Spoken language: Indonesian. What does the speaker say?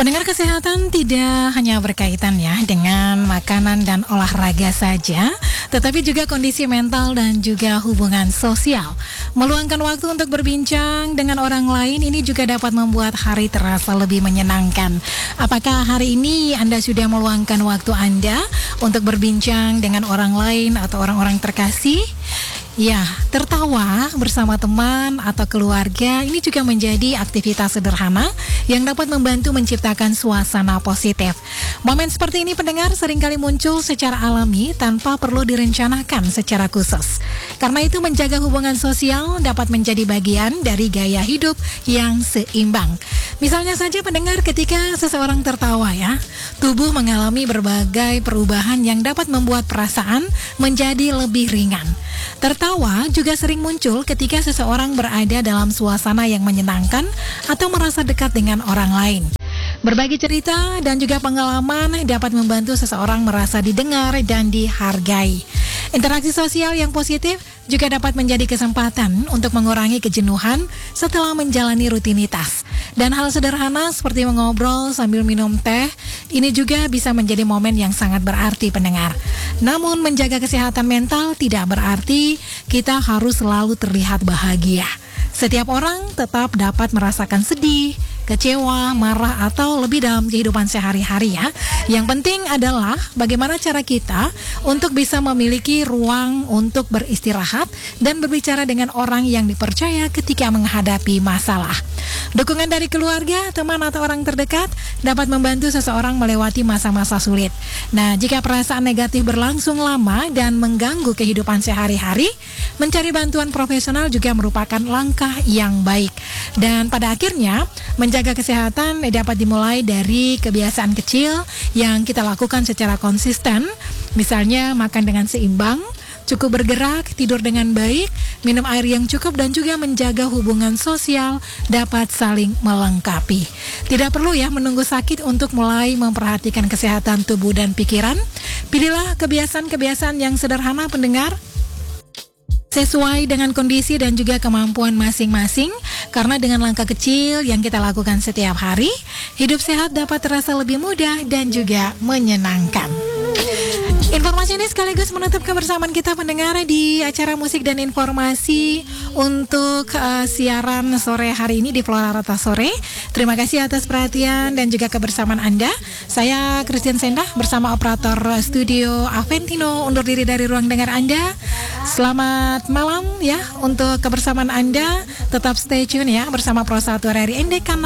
Pendengar, kesehatan tidak hanya berkaitan ya dengan makanan dan olahraga saja, tetapi juga kondisi mental dan juga hubungan sosial. Meluangkan waktu untuk berbincang dengan orang lain ini juga dapat membuat hari terasa lebih menyenangkan. Apakah hari ini Anda sudah meluangkan waktu Anda untuk berbincang dengan orang lain atau orang-orang terkasih? Ya, tertawa bersama teman atau keluarga ini juga menjadi aktivitas sederhana yang dapat membantu menciptakan suasana positif. Momen seperti ini, pendengar, seringkali muncul secara alami tanpa perlu direncanakan secara khusus. Karena itu menjaga hubungan sosial dapat menjadi bagian dari gaya hidup yang seimbang. Misalnya saja, pendengar, ketika seseorang tertawa ya, tubuh mengalami berbagai perubahan yang dapat membuat perasaan menjadi lebih ringan. Tertawa juga sering muncul ketika seseorang berada dalam suasana yang menyenangkan atau merasa dekat dengan orang lain. Berbagi cerita dan juga pengalaman dapat membantu seseorang merasa didengar dan dihargai. Interaksi sosial yang positif juga dapat menjadi kesempatan untuk mengurangi kejenuhan setelah menjalani rutinitas. Dan hal sederhana seperti mengobrol sambil minum teh, ini juga bisa menjadi momen yang sangat berarti, pendengar. Namun menjaga kesehatan mental tidak berarti kita harus selalu terlihat bahagia. Setiap orang tetap dapat merasakan sedih, kecewa, marah, atau lebih dalam kehidupan sehari-hari ya. Yang penting adalah bagaimana cara kita untuk bisa memiliki ruang untuk beristirahat dan berbicara dengan orang yang dipercaya ketika menghadapi masalah. Dukungan dari keluarga, teman, atau orang terdekat dapat membantu seseorang melewati masa-masa sulit. Nah, jika perasaan negatif berlangsung lama dan mengganggu kehidupan sehari-hari, mencari bantuan profesional juga merupakan langkah yang baik. Dan pada akhirnya, menjaga kesehatan dapat dimulai dari kebiasaan kecil yang kita lakukan secara konsisten. Misalnya makan dengan seimbang, cukup bergerak, tidur dengan baik, minum air yang cukup, dan juga menjaga hubungan sosial dapat saling melengkapi. Tidak perlu ya menunggu sakit untuk mulai memperhatikan kesehatan tubuh dan pikiran. Pilihlah kebiasaan-kebiasaan yang sederhana, pendengar, sesuai dengan kondisi dan juga kemampuan masing-masing. Karena dengan langkah kecil yang kita lakukan setiap hari, hidup sehat dapat terasa lebih mudah dan juga menyenangkan. Informasi ini sekaligus menutup kebersamaan kita, pendengar, di acara musik dan informasi untuk siaran sore hari ini di Flora Rata Sore. Terima kasih atas perhatian dan juga kebersamaan Anda. Saya Christian Sendah bersama operator studio Aventino undur diri dari ruang dengar Anda. Selamat malam ya untuk kebersamaan Anda. Tetap stay tune ya bersama Pro 1 RRI NDK